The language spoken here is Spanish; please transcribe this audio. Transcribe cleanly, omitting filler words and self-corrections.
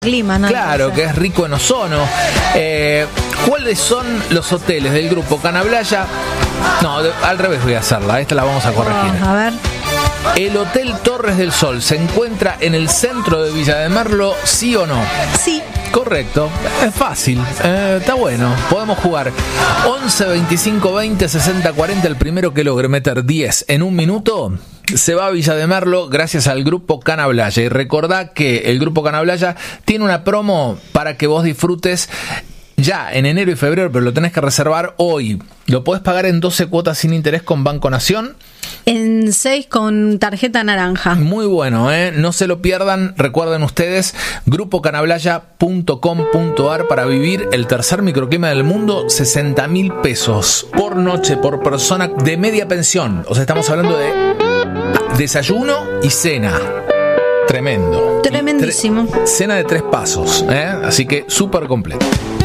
clima, ¿no? Claro, que es rico en ozono. ¿Cuáles son los hoteles del grupo Canablaya? No, al revés voy a hacerla. Esta la vamos a corregir. A ver. ¿El Hotel Torres del Sol se encuentra en el centro de Villa de Merlo, sí o no? Sí. Correcto, es fácil, está bueno, podemos jugar 11 25 20 60 40, el primero que logre meter 10 en un minuto se va a Villa de Merlo gracias al Grupo Canablaya. Y recordá que el Grupo Canablaya tiene una promo para que vos disfrutes ya en enero y febrero, pero lo tenés que reservar hoy. Lo podés pagar en 12 cuotas sin interés con Banco Nación. En 6 con tarjeta naranja. Muy bueno, no se lo pierdan. Recuerden ustedes, grupocanablaya.com.ar para vivir el tercer microclima del mundo. 60.000 pesos por noche, por persona de media pensión. O sea, estamos hablando de desayuno y cena. Tremendo. Tremendísimo. Cena de 3 pasos, así que súper completo.